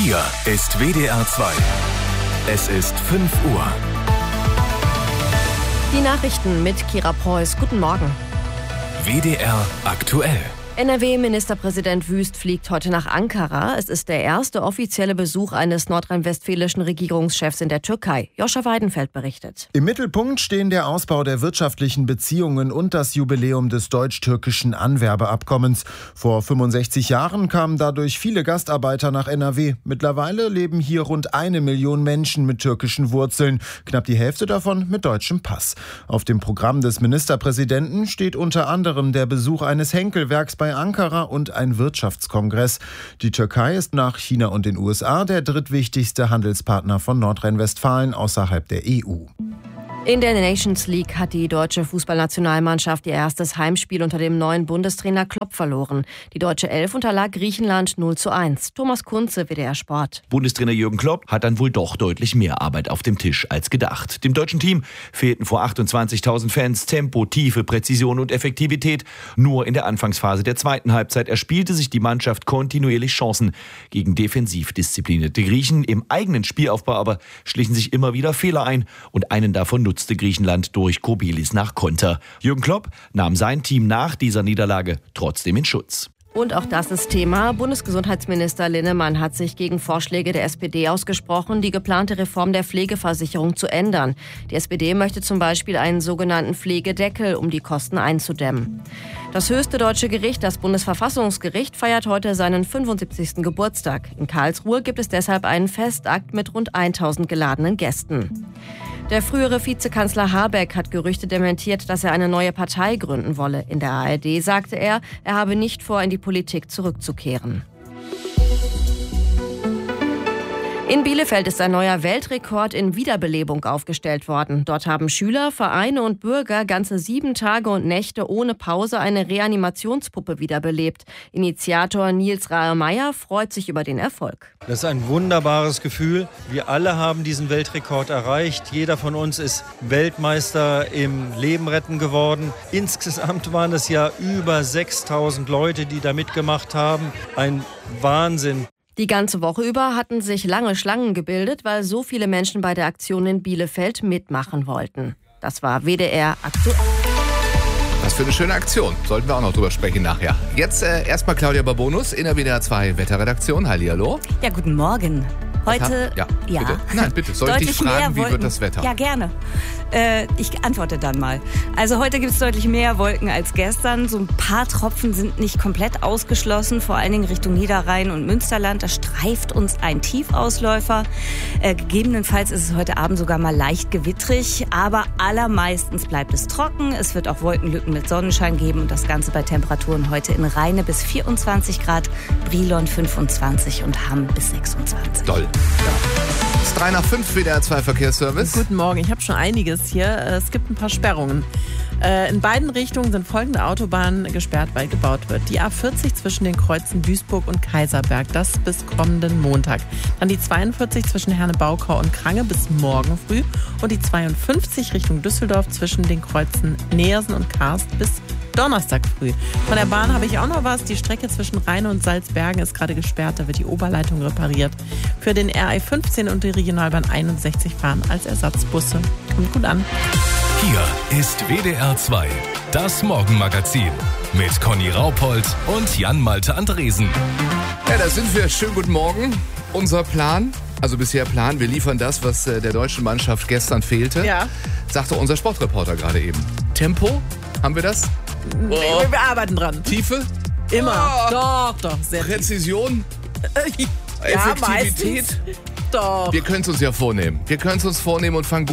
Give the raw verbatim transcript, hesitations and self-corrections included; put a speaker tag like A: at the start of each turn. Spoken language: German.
A: Hier ist W D R zwei. Es ist fünf Uhr.
B: Die Nachrichten mit Kira Preuß. Guten Morgen.
A: W D R aktuell.
B: N R W-Ministerpräsident Wüst fliegt heute nach Ankara. Es ist der erste offizielle Besuch eines nordrhein-westfälischen Regierungschefs in der Türkei. Joscha Weidenfeld berichtet.
C: Im Mittelpunkt stehen der Ausbau der wirtschaftlichen Beziehungen und das Jubiläum des deutsch-türkischen Anwerbeabkommens. Vor fünfundsechzig Jahren kamen dadurch viele Gastarbeiter nach N R W. Mittlerweile leben hier rund eine Million Menschen mit türkischen Wurzeln, knapp die Hälfte davon mit deutschem Pass. Auf dem Programm des Ministerpräsidenten steht unter anderem der Besuch eines Henkelwerks bei Ankara und ein Wirtschaftskongress. Die Türkei ist nach China und den U S A der drittwichtigste Handelspartner von Nordrhein-Westfalen außerhalb der E U.
B: In der Nations League hat die deutsche Fußballnationalmannschaft ihr erstes Heimspiel unter dem neuen Bundestrainer Klopp verloren. Die deutsche Elf unterlag Griechenland null zu eins. Thomas Kunze, W D R Sport.
D: Bundestrainer Jürgen Klopp hat dann wohl doch deutlich mehr Arbeit auf dem Tisch als gedacht. Dem deutschen Team fehlten vor achtundzwanzigtausend Fans Tempo, Tiefe, Präzision und Effektivität. Nur in der Anfangsphase der zweiten Halbzeit erspielte sich die Mannschaft kontinuierlich Chancen gegen defensiv disziplinierte Griechen. Im eigenen Spielaufbau aber schlichen sich immer wieder Fehler ein und einen davon nutzte nutzte Griechenland durch Kobelis nach Konter. Jürgen Klopp nahm sein Team nach dieser Niederlage trotzdem in Schutz.
B: Und auch das ist Thema. Bundesgesundheitsminister Linnemann hat sich gegen Vorschläge der S P D ausgesprochen, die geplante Reform der Pflegeversicherung zu ändern. Die S P D möchte zum Beispiel einen sogenannten Pflegedeckel, um die Kosten einzudämmen. Das höchste deutsche Gericht, das Bundesverfassungsgericht, feiert heute seinen fünfundsiebzigsten Geburtstag. In Karlsruhe gibt es deshalb einen Festakt mit rund tausend geladenen Gästen. Der frühere Vizekanzler Habeck hat Gerüchte dementiert, dass er eine neue Partei gründen wolle. In der A R D sagte er, er habe nicht vor, in die Politik zurückzukehren. In Bielefeld ist ein neuer Weltrekord in Wiederbelebung aufgestellt worden. Dort haben Schüler, Vereine und Bürger ganze sieben Tage und Nächte ohne Pause eine Reanimationspuppe wiederbelebt. Initiator Nils Rahe-Meyer freut sich über den Erfolg.
E: Das ist ein wunderbares Gefühl. Wir alle haben diesen Weltrekord erreicht. Jeder von uns ist Weltmeister im Leben retten geworden. Insgesamt waren es ja über sechstausend Leute, die da mitgemacht haben. Ein Wahnsinn.
B: Die ganze Woche über hatten sich lange Schlangen gebildet, weil so viele Menschen bei der Aktion in Bielefeld mitmachen wollten. Das war W D R aktuell.
F: Was für eine schöne Aktion. Sollten wir auch noch drüber sprechen nachher. Jetzt äh, erstmal Claudia Babonus in der W D R zwei Wetterredaktion. Hallihallo.
G: Ja, guten Morgen. Heute,
F: ja,
G: ja.
F: Bitte. Nein, bitte. Soll ich dich fragen, wie
G: Wolken.
F: wird das Wetter?
G: Ja, gerne. Äh, ich antworte dann mal. Also heute gibt es deutlich mehr Wolken als gestern. So ein paar Tropfen sind nicht komplett ausgeschlossen, vor allen Dingen Richtung Niederrhein und Münsterland. Da streift uns ein Tiefausläufer. Äh, gegebenenfalls ist es heute Abend sogar mal leicht gewittrig, aber allermeistens bleibt es trocken. Es wird auch Wolkenlücken mit Sonnenschein geben und das Ganze bei Temperaturen heute in Rheine bis vierundzwanzig Grad, Brilon fünfundzwanzig und Hamm bis sechsundzwanzig.
F: Toll. Es ist drei nach fünf W D R zwei Verkehrsservice.
H: Guten Morgen, ich habe schon einiges hier. Es gibt ein paar Sperrungen. In beiden Richtungen sind folgende Autobahnen gesperrt, weil gebaut wird. Die A vierzig zwischen den Kreuzen Duisburg und Kaiserberg, das bis kommenden Montag. Dann die zweiundvierzig zwischen Herne-Baukau und Krange bis morgen früh. Und die zweiundfünfzig Richtung Düsseldorf zwischen den Kreuzen Neersen und Karst bis Donnerstag früh. Von der Bahn habe ich auch noch was. Die Strecke zwischen Rheine und Salzbergen ist gerade gesperrt. Da wird die Oberleitung repariert. Für den R E fünfzehn und die Regionalbahn einundsechzig fahren als Ersatzbusse. Kommt gut an.
A: Hier ist W D R zwei, das Morgenmagazin mit Conny Raupold und Jan-Malte Andresen.
F: Ja, da sind wir. Schönen guten Morgen. Unser Plan, also bisher Plan, wir liefern das, was der deutschen Mannschaft gestern fehlte.
H: Ja.
F: Sagte unser Sportreporter gerade eben. Tempo, haben wir das?
H: Nee, wir arbeiten dran.
F: Tiefe?
H: Immer.
F: Oh.
H: Doch, doch. Sehr
F: Präzision?
H: Ja,
F: Effektivität?
H: meistens. Doch.
F: Wir können es uns ja vornehmen. Wir können es uns vornehmen und fangen